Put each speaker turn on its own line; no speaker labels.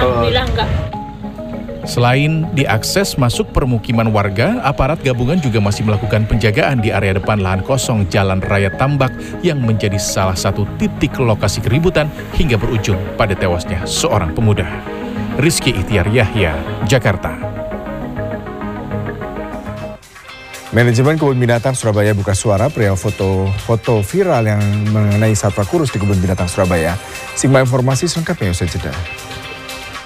Alhamdulillah enggak.
Selain diakses masuk permukiman warga, aparat gabungan juga masih melakukan penjagaan di area depan lahan kosong Jalan Raya Tambak yang menjadi salah satu titik lokasi keributan hingga berujung pada tewasnya seorang pemuda. Rizky Ihtiar Yahya, Jakarta.
Manajemen Kebun Binatang Surabaya buka suara perihal foto viral yang mengenai satwa kurus di Kebun Binatang Surabaya. Simak informasi selengkapnya usai jeda.